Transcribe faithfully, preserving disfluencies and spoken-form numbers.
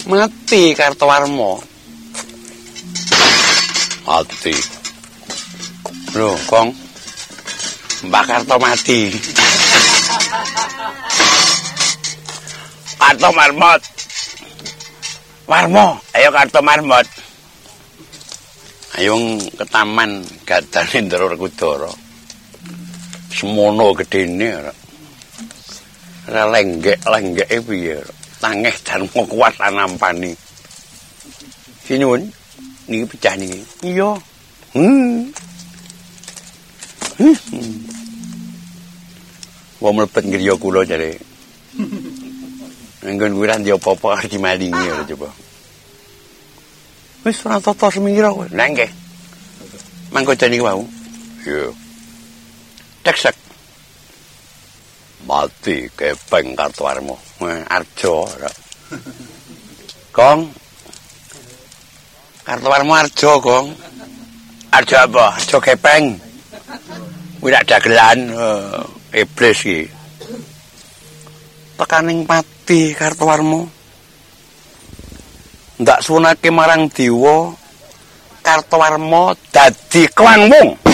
Mati Kartowarma. Mati. Lho, Kong. Mbak Karto mati. Karto Marmot. Warmo, ayo Karto Marmot. Ayo ke taman gadane Ndara Kudara. Semono gedene ora. Ora lenggek-lenggeke piye. Tangeh Darma kuat lan nampani. Sinuwun, niki pecah niki. Iya. Hmm. Hmm. Wong mlebet griya kula jare. Enggon kuwi ra ndek apa-apa arep dimalingi ora coba. Wis ora tata semira kowe. Lah nggih. Mangko jane wau. Iya. Teksek. Mati kepeng Kartowarma. Arjo ora. Kong. Kartowarma Arjo, Kong. Arjo apa? Arjo kepeng. Kuwi rak dagelan uh, iblis iki. Tekaning pati Kartowarma. Ndak suwunake marang dewa Kartowarma dadi Kwangwung.